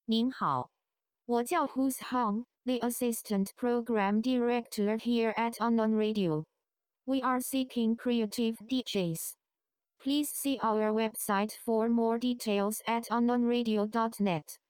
您好，我叫 Who's Hong, the Assistant Program Director here at Unknown Radio. We are seeking creative DJs. Please see our website for more details at unknownradio.net.